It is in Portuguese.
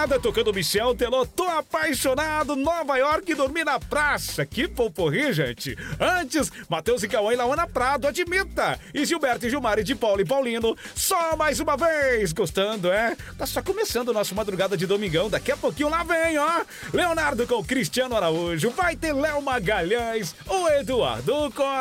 madrugada tocando Michel Teló, tô apaixonado, Nova York, dormi na praça. Que poporri, gente. Antes, Matheus e Cauã e Laona Prado, admita. E Gilberto e Gilmar e de Paulo e Paulino, só mais uma vez. Gostando, é? Tá só começando o nosso madrugada de domingão. Daqui a pouquinho lá vem, ó. Leonardo com Cristiano Araújo. Vai ter Léo Magalhães, o Eduardo Costa.